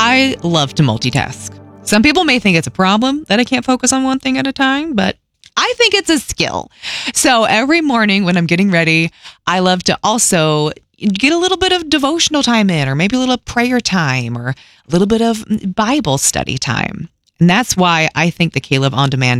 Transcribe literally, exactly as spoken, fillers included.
I love to multitask. Some people may think it's a problem that I can't focus on one thing at a time, but I think it's a skill. So every morning when I'm getting ready, I love to also get a little bit of devotional time in, or maybe a little prayer time, or a little bit of Bible study time. And that's why I think the Caleb On Demand